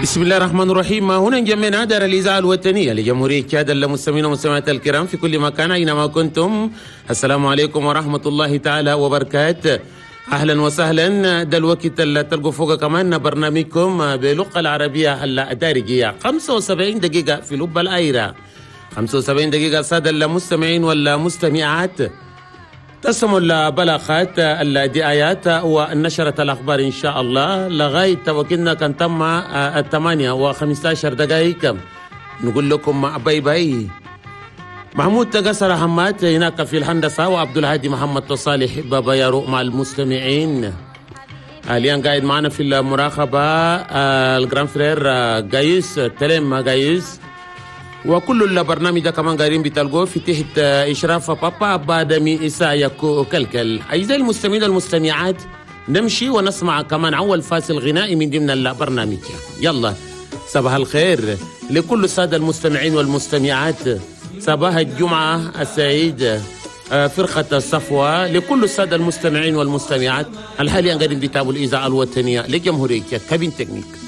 بسم الله الرحمن الرحيم. هنا جمعنا دار الإذاعة الوطنية لجمهورية تشاد المستمعين والمستمعات الكرام في كل مكان أينما كنتم. السلام عليكم ورحمة الله تعالى وبركاته. أهلا وسهلا. ده الوقت اللي تلقوا فوق كمان برنامجكم باللغة العربية الدارجية 75 دقيقة في لب الآيرة. 75 دقيقة سادة المستمعين والمستمعات تسموا البلاغات الدعايات ونشرة الأخبار إن شاء الله لغاية توكلنا كان تم 8:15 دقائق. نقول لكم باي باي. محمود تقصر حماد هناك في الهندسة وعبد الهادي محمد تصالح بابا يارو مع المستمعين. اليوم قاعد معنا في المراقبة الجران فرير جايس تلم جايس، وكل البرنامج ده كمان قاعدين بتلقوه في تحت إشراف بابا بادمي إسايا كلكل. أعزائي المستمعين والمستمعات نمشي ونسمع كمان أول فاصل غنائي من ضمن البرنامج. يلا صباح الخير لكل السادة المستمعين والمستمعات، صباح الجمعة السعيد، فرقة الصفوة لكل السادة المستمعين والمستمعات. الحالي قاعدين بتابعوا الإذاعة الوطنية لجمهورية كابين تكنيك.